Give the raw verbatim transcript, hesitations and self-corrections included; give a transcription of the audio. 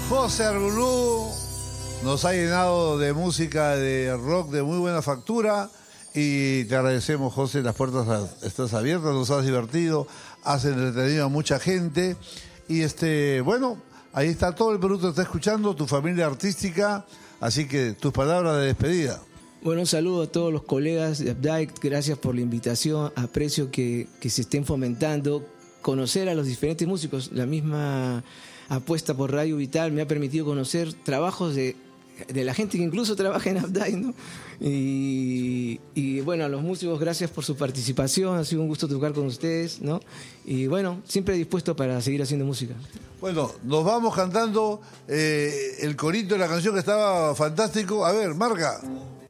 José Argulú nos ha llenado de música de rock de muy buena factura y te agradecemos, José, las puertas estás abiertas, nos has divertido, has entretenido a mucha gente y este, bueno, ahí está, todo el Perú te está escuchando, tu familia artística, así que tus palabras de despedida. Bueno, un saludo a todos los colegas de Updike, gracias por la invitación, aprecio que, que se estén fomentando, conocer a los diferentes músicos, la misma apuesta por Radio Vital me ha permitido conocer trabajos de, de la gente que incluso trabaja en Updike, ¿no? Y, y bueno, a los músicos, gracias por su participación, ha sido un gusto tocar con ustedes, ¿no? Y bueno, siempre dispuesto para seguir haciendo música. Bueno, nos vamos cantando eh, el corito de la canción que estaba fantástico. A ver, Marca.